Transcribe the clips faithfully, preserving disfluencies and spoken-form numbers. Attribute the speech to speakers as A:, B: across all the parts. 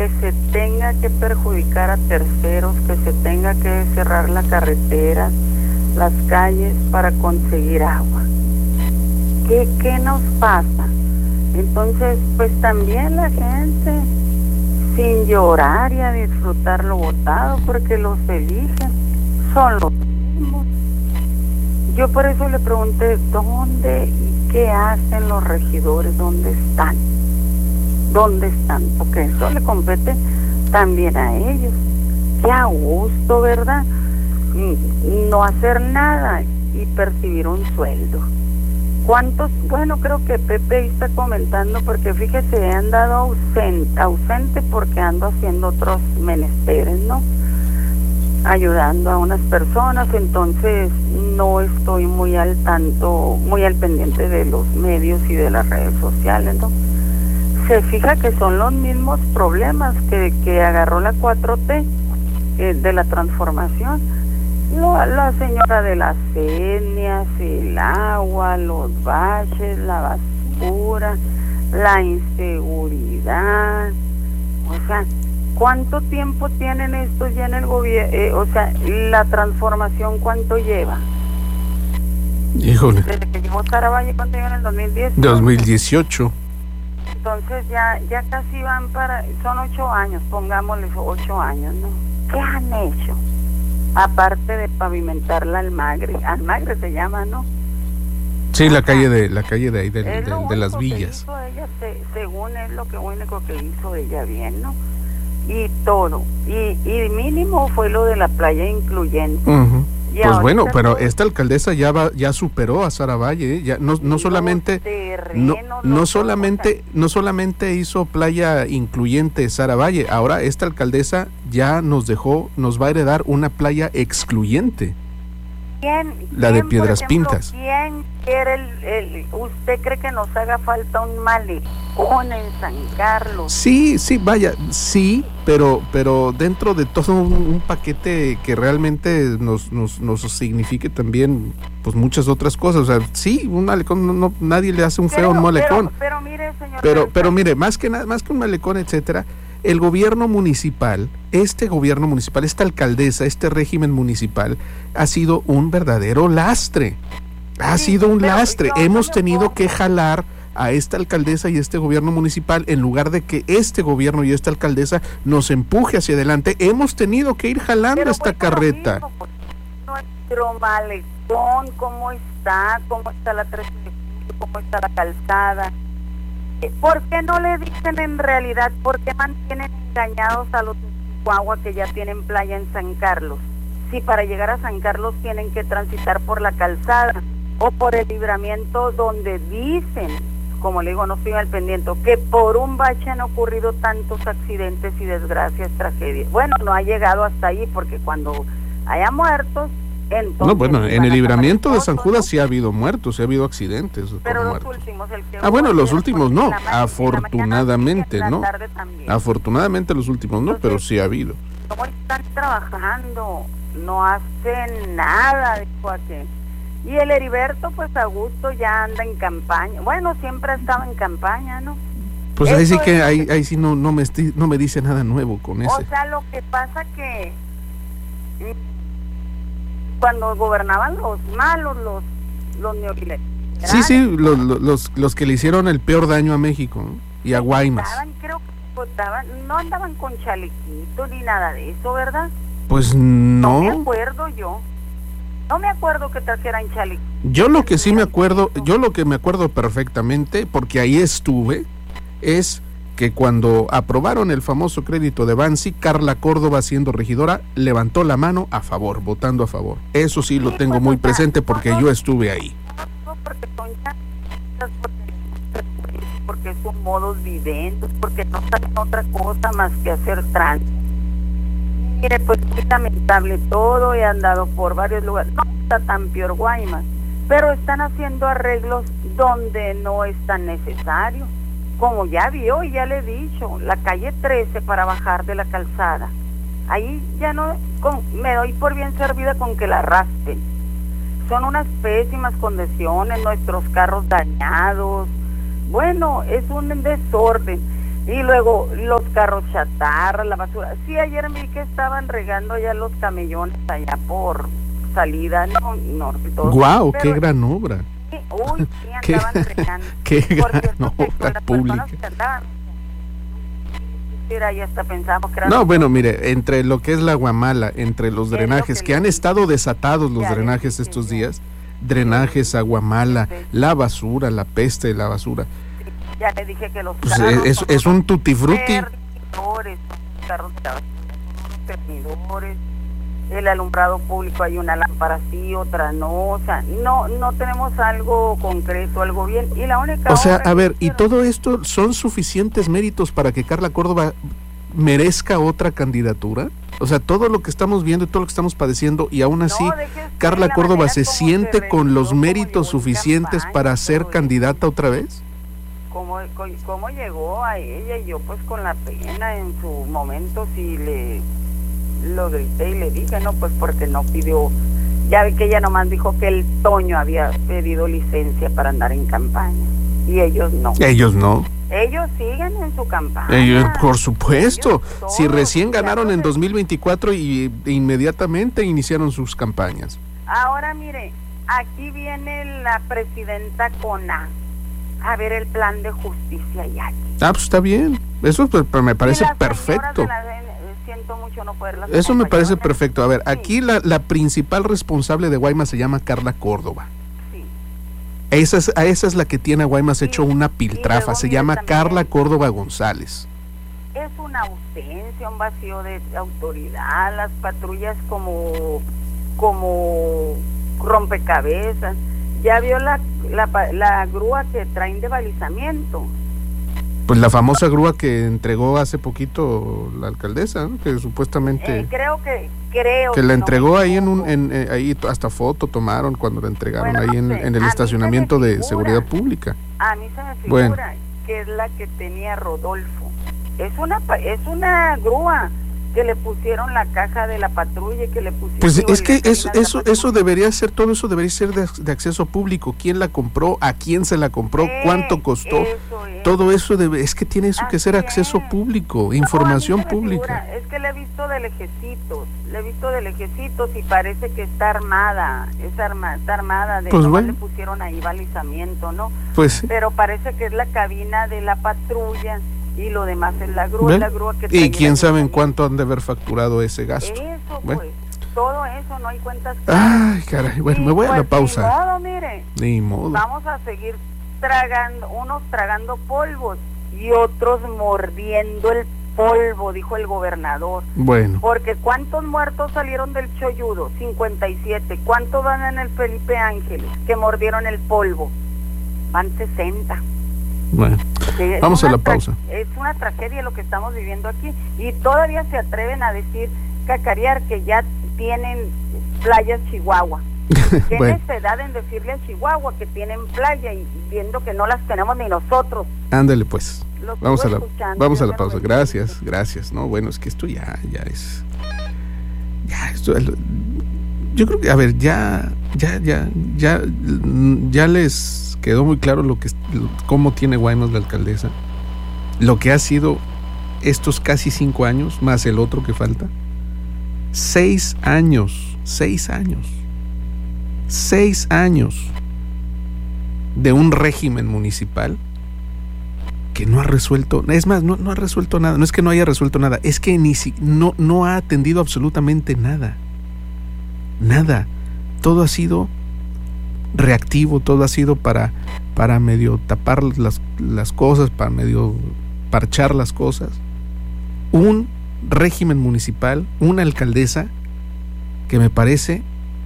A: que se tenga que perjudicar a terceros, que se tenga que cerrar la carretera, las calles para conseguir agua? ¿Qué, qué nos pasa? Entonces, pues también la gente, sin llorar y a disfrutar lo votado, porque los eligen, son los mismos. Yo por eso le pregunté, ¿dónde y qué hacen los regidores? ¿Dónde están? ¿Dónde están? Porque eso le compete también a ellos. Qué a gusto, ¿verdad? No hacer nada y percibir un sueldo. ¿Cuántos? Bueno, creo que Pepe está comentando, porque fíjese, he andado ausente, ausente porque ando haciendo otros menesteres, ¿no? Ayudando a unas personas, entonces no estoy muy al tanto, muy al pendiente de los medios y de las redes sociales, ¿no? Se fija que son los mismos problemas que, que agarró la cuatro T, eh, de la transformación. Lo, la señora de las etnias, el agua, los baches, la basura, la inseguridad. O sea, ¿cuánto tiempo tienen estos ya en el gobierno? Eh, o sea, la transformación, ¿cuánto lleva?
B: Híjole.
A: Desde que llegó Sara Valle, ¿cuánto lleva en el dos mil diez?
B: dos mil dieciocho.
A: Entonces ya, ya casi van para, son ocho años, pongámosle ocho años, ¿no? ¿Qué han hecho? Aparte de pavimentar la Almagre, Almagre se llama, ¿no?
B: Sí, la calle de la calle de ahí de, de,
A: de,
B: de las villas.
A: Que hizo ella, se, según es lo que único que hizo ella bien, ¿no? Y todo, y, y mínimo fue lo de la playa incluyente.
B: Uh-huh. Pues bueno, pero esta alcaldesa ya va, ya superó a Sara Valle, ¿eh? Ya no, no solamente no, no solamente no solamente hizo playa incluyente Sara Valle, ahora esta alcaldesa ya nos dejó, nos va a heredar una playa excluyente.
A: ¿Quién,
B: la
A: quién,
B: de Piedras
A: ejemplo,
B: Pintas.
A: ¿Quién quiere el, el, usted cree que nos haga falta un malecón en San Carlos?
B: Sí, sí, vaya, sí, pero pero dentro de todo un, un paquete que realmente nos, nos nos signifique también pues muchas otras cosas. O sea, sí, un malecón, no, no nadie le hace un feo a un malecón.
A: Pero, pero mire, señor.
B: Pero pero mire, más que nada, más que un malecón, etcétera, el gobierno municipal, este gobierno municipal, esta alcaldesa, este régimen municipal ha sido un verdadero lastre. Ha sí, sido un lastre. Hemos no tenido puedo. que jalar a esta alcaldesa y este gobierno municipal en lugar de que este gobierno y esta alcaldesa nos empuje hacia adelante. Hemos tenido que ir jalando pero esta carreta.
A: Mismo, nuestro malecón, ¿cómo está? ¿Cómo está la tres de julio? ¿Cómo está la calzada? ¿Por qué no le dicen en realidad? ¿Por qué mantienen engañados a los de Chihuahua que ya tienen playa en San Carlos? Si para llegar a San Carlos tienen que transitar por la calzada o por el libramiento, donde dicen, como le digo, no estoy al pendiente, que por un bache han ocurrido tantos accidentes y desgracias, tragedias. Bueno, no ha llegado hasta ahí, porque cuando haya muertos, entonces...
B: No, bueno, en el libramiento de San Judas sí ha habido muertos, sí ha habido accidentes.
A: Pero los
B: muertos.
A: últimos, el que
B: Ah, bueno, los últimos no,
A: mañana,
B: afortunadamente
A: mañana,
B: no. Afortunadamente los últimos no, entonces, pero sí ha habido.
A: ¿Cómo están trabajando? No hacen nada, dijo aquel. Y el Heriberto, pues a gusto, ya anda en campaña. Bueno, siempre ha estado en campaña, ¿no?
B: Pues eso ahí sí que, es, ahí, ahí sí no, no, me esti, no me dice nada nuevo con ese.
A: O sea, lo que pasa que cuando gobernaban los malos, los, los neoliberales.
B: Sí, sí, los, los, los que le hicieron el peor daño a México, ¿no? Y a Guaymas.
A: Votaban, creo que votaban, no andaban con chalequito ni nada de eso, ¿verdad?
B: Pues no.
A: No me acuerdo yo. No me acuerdo que trajeran chalequito.
B: Yo lo que sí me acuerdo, yo lo que me acuerdo perfectamente, porque ahí estuve, es que cuando aprobaron el famoso crédito de Bansi, Carla Córdoba, siendo regidora, levantó la mano a favor, votando a favor. Eso sí lo sí, tengo pues, muy presente porque yo estuve ahí.
A: Porque son porque son modos viventes, porque no saben otra cosa más que hacer tránsito. Mire, pues es lamentable todo, he andado por varios lugares, no está tan peor Guaymas, pero están haciendo arreglos donde no es tan necesario. Como ya vio y ya le he dicho, la calle trece para bajar de la calzada, ahí ya no, con, me doy por bien servida con que la raspen. Son unas pésimas condiciones, nuestros carros dañados, bueno, es un desorden. Y luego los carros chatarra, la basura. Sí, ayer vi que estaban regando ya los camellones allá por salida, no, no, todo.
B: Guau, qué gran obra.
A: Sí, uy, sí, andaban regando.
B: Qué gran
A: cierto,
B: obra pública.
A: Mira, ya hasta pensamos que era
B: no, bueno, mire, entre lo que es la Guamala, entre los drenajes que, que han estado desatados los drenajes estos días, drenajes, Aguamala, la basura, la peste de la basura.
A: Ya le dije que los
B: pues es, es un tutti frutti.
A: Carros, termidores, el alumbrado público, hay una lámpara sí, otra no, o sea, no, no tenemos algo concreto, algo bien, y la única
B: o sea, a ver, ¿y todo esto son suficientes méritos para que Carla Córdoba merezca otra candidatura? O sea, todo lo que estamos viendo y todo lo que estamos padeciendo, y aún así no, Carla Córdoba se siente con los méritos suficientes para ser candidata otra vez.
A: ¿Cómo, ¿Cómo llegó a ella? Y yo pues con la pena en su momento sí le lo grité y le dije, no, pues porque no pidió, ya vi que ella nomás dijo que el Toño había pedido licencia para andar en campaña, y ellos no.
B: Ellos no.
A: Ellos siguen en su campaña.
B: Ellos, por supuesto,
A: ellos
B: si recién ganaron en dos mil veinticuatro y inmediatamente iniciaron sus campañas.
A: Ahora mire, aquí viene la presidenta Cona a ver el plan de justicia y aquí.
B: Ah, pues está bien, eso pues, me parece perfecto.
A: La, siento mucho no poderlas
B: Eso me parece perfecto. A ver, sí. Aquí la, la principal responsable de Guaymas se llama Carla Córdoba.
A: Sí.
B: Esa es, a esa es la que tiene a Guaymas sí. hecho una piltrafa, se llama Carla Córdoba González.
A: Es una ausencia, un vacío de autoridad, las patrullas como, como rompecabezas. Ya vio la, la, la grúa que traen de balizamiento.
B: Pues la famosa grúa que entregó hace poquito la alcaldesa, ¿no? Que supuestamente
A: eh, creo que creo
B: que la entregó
A: no
B: ahí en un en, eh, ahí hasta foto tomaron cuando la entregaron bueno, ahí en,
A: no sé.
B: en el
A: a
B: estacionamiento
A: figura,
B: de seguridad pública.
A: A mí se me figura
B: bueno.
A: que es la que tenía Rodolfo. Es una es una grúa que le pusieron la caja de la patrulla, que le pusieron...
B: Pues es que eso eso eso debería ser, todo eso debería ser de, de acceso público. ¿Quién la compró? ¿A quién se la compró?
A: Eh,
B: ¿Cuánto costó?
A: Eso es.
B: Todo eso debe, es que tiene eso
A: Así
B: que ser acceso
A: es.
B: público, información
A: no,
B: pública.
A: Figura, es que le he visto de lejecitos, le he visto de lejecitos y parece que está armada, es arma, está armada, de
B: pues
A: bueno.
B: le
A: pusieron ahí balizamiento, ¿no?
B: Pues
A: pero parece que es la cabina de la patrulla y lo demás es la grúa, la grúa que
B: y quién sabe en cuánto han de haber facturado ese gasto.
A: Eso
B: bueno.
A: pues, todo eso, no hay cuentas.
B: Ay, caray, bueno, y me voy
A: pues,
B: a la pausa.
A: Ni modo, mire.
B: Ni modo.
A: Vamos a seguir tragando, unos tragando polvos y otros mordiendo el polvo, dijo el gobernador.
B: Bueno.
A: Porque ¿cuántos muertos salieron del Cholludo? cincuenta y siete. ¿Cuántos van en el Felipe Ángeles que mordieron el polvo? Van sesenta.
B: Bueno, sí, vamos a la pausa.
A: Es una tragedia lo que estamos viviendo aquí y todavía se atreven a decir, cacarear, que ya tienen playas Chihuahua. ¿Qué
B: bueno.
A: necesidad en decirle a Chihuahua que tienen playa y viendo que no las tenemos ni nosotros?
B: Ándale pues,
A: Lo
B: vamos a la, vamos a la pausa.
A: recuerdo.
B: Gracias, gracias. No, bueno, es que esto ya, ya es, ya esto, yo creo que, a ver, ya, ya, ya, ya, ya les quedó muy claro lo que, cómo tiene Guaymas la alcaldesa, lo que ha sido estos casi cinco años, más el otro que falta, seis años, seis años, seis años de un régimen municipal que no ha resuelto, es más, no, no ha resuelto nada, no es que no haya resuelto nada, es que ni si, no, no ha atendido absolutamente nada, nada, todo ha sido reactivo, todo ha sido para, para medio tapar las, las cosas, para medio parchar las cosas. Un régimen municipal, una alcaldesa que me parece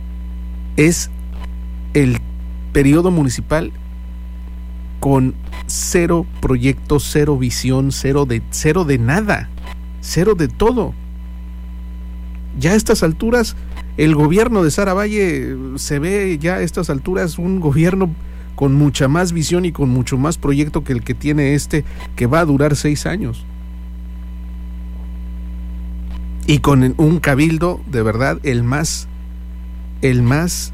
B: es el periodo municipal con cero proyectos, cero visión, cero de, cero de nada, cero de todo. Ya a estas alturas el gobierno de Sara Valle se ve ya a estas alturas un gobierno con mucha más visión y con mucho más proyecto que el que tiene este, que va a durar seis años. Y con un cabildo, de verdad, el más, el más,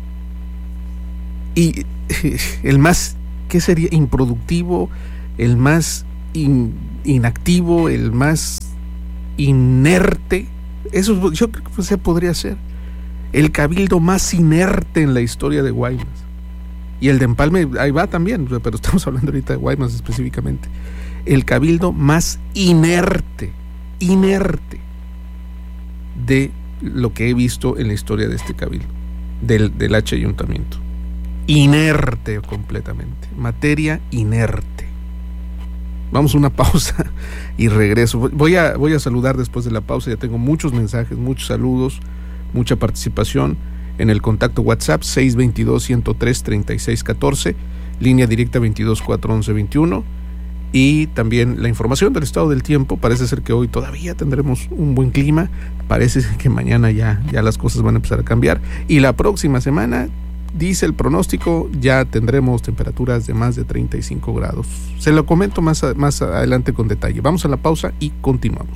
B: y el más, ¿qué sería? Improductivo, el más in, inactivo, el más inerte. Eso yo creo que se podría ser el cabildo más inerte en la historia de Guaymas. Y el de Empalme, ahí va también, pero estamos hablando ahorita de Guaymas específicamente. El cabildo más inerte, inerte de lo que he visto en la historia de este cabildo, del, del H ayuntamiento. Inerte completamente, materia inerte. Vamos a una pausa y regreso. Voy a, voy a saludar después de la pausa, ya tengo muchos mensajes, muchos saludos, mucha participación en el contacto WhatsApp seis dos dos, uno cero tres, tres seis uno cuatro, línea directa veintidós cuatro once veintiuno, y también la información del estado del tiempo. Parece ser que hoy todavía tendremos un buen clima, parece que mañana ya, ya las cosas van a empezar a cambiar, y la próxima semana, dice el pronóstico, ya tendremos temperaturas de más de treinta y cinco grados. Se lo comento más, a, más adelante con detalle. Vamos a la pausa y continuamos.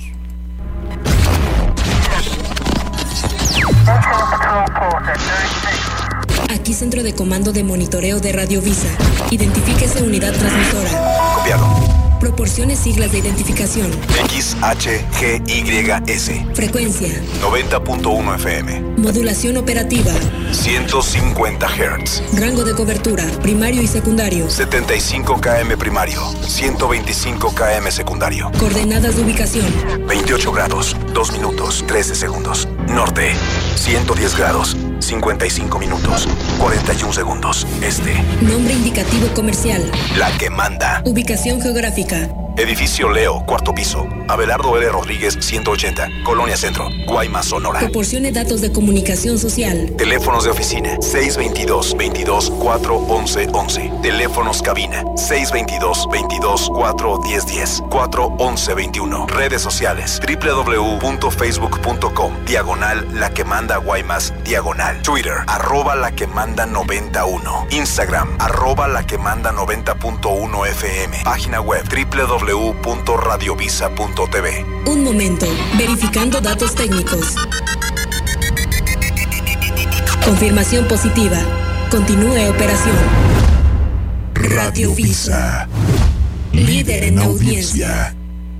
C: Aquí Centro de Comando de Monitoreo de Radio Visa. Identifíquese unidad transmisora.
D: Copiado.
C: Proporcione siglas de identificación.
D: X H G Y S.
C: Frecuencia.
D: noventa punto uno F M.
C: Modulación operativa.
D: ciento cincuenta hertz.
C: Rango de cobertura, primario y secundario.
D: setenta y cinco kilómetros primario, ciento veinticinco kilómetros secundario.
C: Coordenadas de ubicación.
D: veintiocho grados, dos minutos, trece segundos. Norte, ciento diez grados, cincuenta y cinco minutos, cuarenta y uno segundos. Este.
C: Nombre indicativo comercial.
D: La que manda.
C: Ubicación geográfica.
D: Edificio Leo, cuarto piso. Abelardo L. Rodríguez, ciento ochenta. Colonia Centro, Guaymas, Sonora.
C: Proporcione datos de comunicación social.
D: Teléfonos de oficina, seis veintidós, veintidós, cuatro once once. Teléfonos cabina, seis veintidós, veintidós, cuatro diez diez, cuatro once veintiuno. Redes sociales, doble u doble u doble u punto facebook punto com, diagonal La Que Manda Guaymas, diagonal. Twitter, arroba La Que Manda noventa y uno. Instagram, arroba La Que Manda noventa punto uno F M. Página web, doble u doble u doble u punto radiovisa punto t v.
C: Un momento, verificando datos técnicos. Confirmación positiva. Continúe operación.
E: Radio Visa,
C: Líder en audiencia.